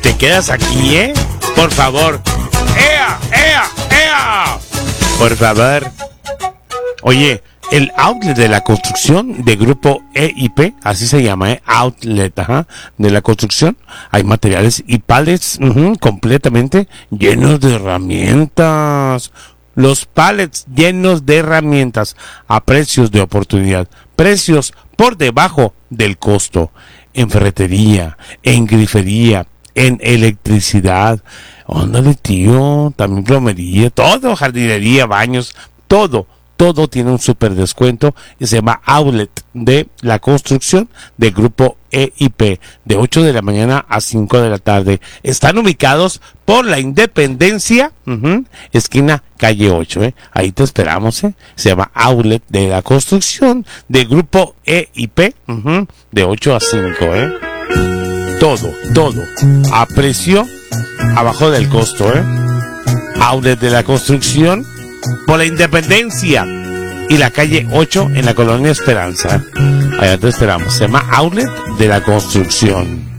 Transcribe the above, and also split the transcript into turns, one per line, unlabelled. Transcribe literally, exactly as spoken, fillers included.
te quedas aquí, ¿eh? Por favor. ¡Ea, ea, ea! Por favor. Oye, el outlet de la construcción de Grupo E y P, así se llama, ¿eh? Outlet, ajá, de la construcción. Hay materiales y pallets uh-huh, completamente llenos de herramientas. Los pallets llenos de herramientas a precios de oportunidad. Precios por debajo del costo. En ferretería, en grifería, en electricidad. Óndale, tío, también plomería, todo, jardinería, baños, todo. Todo tiene un super descuento y se llama Outlet de la construcción de Grupo E y P, de ocho de la mañana a cinco de la tarde. Están ubicados por la Independencia, uh-huh, esquina calle ocho, ¿eh? Ahí te esperamos, ¿eh? Se llama Outlet de la construcción de Grupo E y P, uh-huh, de ocho a cinco, ¿eh? Todo, todo a precio abajo del costo, ¿eh? Outlet de la construcción por la Independencia y la calle ocho en la colonia Esperanza. Allá te esperamos. Se llama Outlet de la construcción.